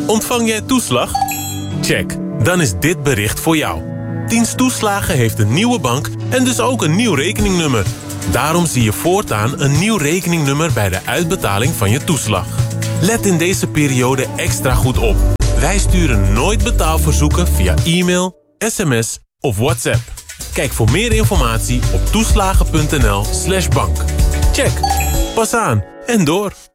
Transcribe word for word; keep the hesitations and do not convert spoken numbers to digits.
Ontvang jij toeslag? Check, dan is dit bericht voor jou. Diens Toeslagen heeft een nieuwe bank en dus ook een nieuw rekeningnummer. Daarom zie je voortaan een nieuw rekeningnummer bij de uitbetaling van je toeslag. Let in deze periode extra goed op. Wij sturen nooit betaalverzoeken via e-mail, sms of WhatsApp. Kijk voor meer informatie op toeslagen punt n l slash bank. Check, pas aan en door.